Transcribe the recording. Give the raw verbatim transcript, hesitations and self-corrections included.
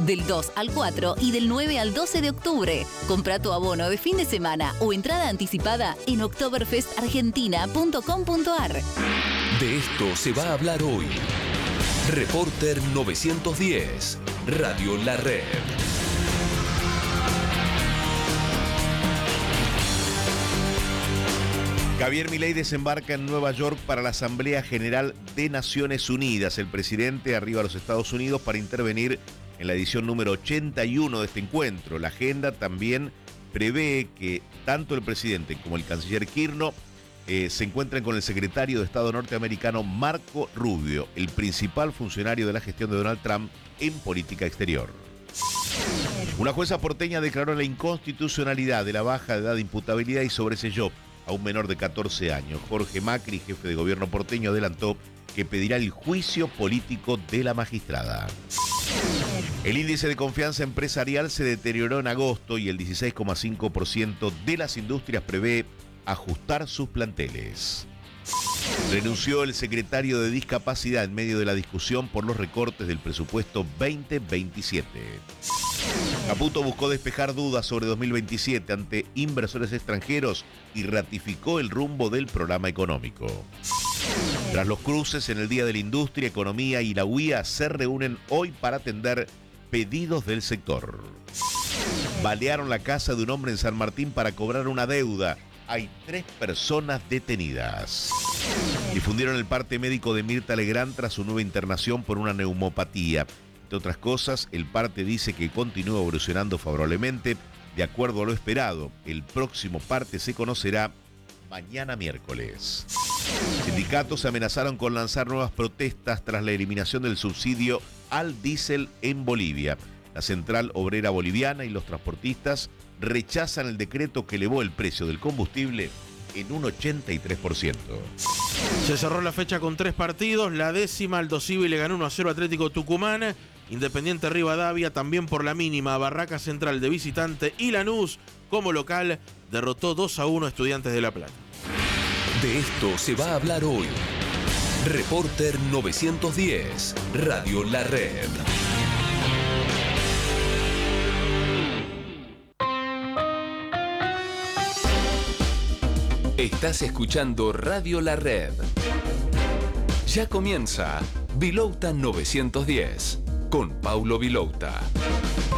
del dos al cuatro y del nueve al doce de octubre. Compra tu abono de fin de semana o entrada anticipada en oktoberfest argentina punto com punto ar. De esto se va a hablar hoy. Reporter novecientos diez, Radio La Red. Javier Milei desembarca en Nueva York para la Asamblea General de Naciones Unidas. El presidente arriba a los Estados Unidos para intervenir en la edición número ochenta y uno de este encuentro. La agenda también prevé que tanto el presidente como el canciller Kirchner eh, se encuentren con el secretario de Estado norteamericano Marco Rubio, el principal funcionario de la gestión de Donald Trump en política exterior. Una jueza porteña declaró la inconstitucionalidad de la baja de edad de imputabilidad y sobreselló a un menor de catorce años. Jorge Macri, jefe de gobierno porteño, adelantó que pedirá el juicio político de la magistrada. El índice de confianza empresarial se deterioró en agosto y el dieciséis coma cinco por ciento de las industrias prevé ajustar sus planteles. Renunció el secretario de Discapacidad en medio de la discusión por los recortes del presupuesto veinte veintisiete. Caputo buscó despejar dudas sobre dos mil veintisiete ante inversores extranjeros y ratificó el rumbo del programa económico. Tras los cruces en el Día de la Industria, Economía y la U I A se reúnen hoy para atender pedidos del sector. Balearon la casa de un hombre en San Martín para cobrar una deuda. Hay tres personas detenidas. Difundieron el parte médico de Mirta Legrand tras su nueva internación por una neumopatía. Entre otras cosas, el parte dice que continúa evolucionando favorablemente de acuerdo a lo esperado. El próximo parte se conocerá mañana miércoles. Sindicatos amenazaron con lanzar nuevas protestas tras la eliminación del subsidio al diésel en Bolivia. La Central Obrera Boliviana y los transportistas rechazan el decreto que elevó el precio del combustible en un ochenta y tres por ciento. Se cerró la fecha con tres partidos. La décima, Aldo Civi le ganó uno a cero Atlético Tucumán. Independiente Rivadavia también por la mínima. Barraca Central de visitante y Lanús como local derrotó dos a uno a Estudiantes de La Plata. De esto se va a hablar hoy. Reporter novecientos diez, Radio La Red. Estás escuchando Radio La Red. Ya comienza Vilouta novecientos diez con Paulo Vilouta.